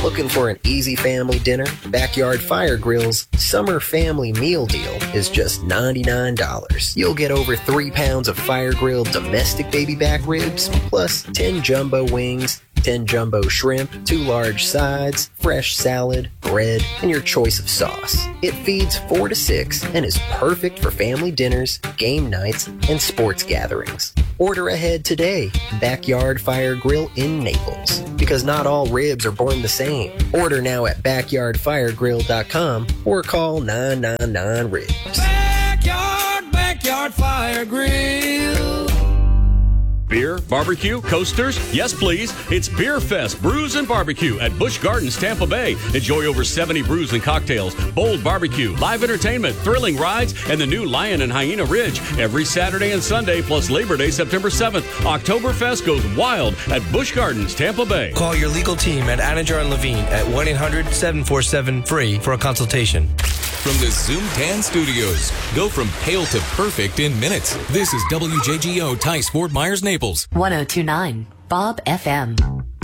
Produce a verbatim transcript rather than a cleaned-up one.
Looking for an easy family dinner? Backyard Fire Grill's Summer Family Meal Deal is just ninety-nine dollars. You'll get over three pounds of fire grilled domestic baby back ribs, plus ten jumbo wings, ten jumbo shrimp, two large sides, fresh salad, bread, and your choice of sauce. It feeds four to six and is perfect for family dinners, game nights, and sports gatherings. Order ahead today. Backyard Fire Grill in Naples. Because not all ribs are born the same. Order now at backyard fire grill dot com or call nine nine nine ribs. Backyard, Backyard Fire Grill. Beer, barbecue, coasters? Yes, please. It's Beer Fest Brews and Barbecue at Busch Gardens, Tampa Bay. Enjoy over seventy brews and cocktails, bold barbecue, live entertainment, thrilling rides, and the new Lion and Hyena Ridge every Saturday and Sunday, plus Labor Day, September seventh. Oktoberfest goes wild at Busch Gardens, Tampa Bay. Call your legal team at Anajar and Levine at one eight hundred seven four seven free for a consultation. From the Zoom Tan Studios, go from pale to perfect in minutes. This is W J G O Tice Fort Myers, Naples. one oh two point nine Bob F M.